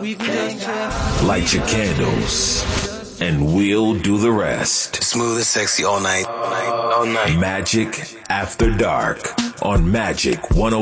Light your candles, and we'll do the rest. Smooth and sexy all night. Magic After Dark on Magic 101.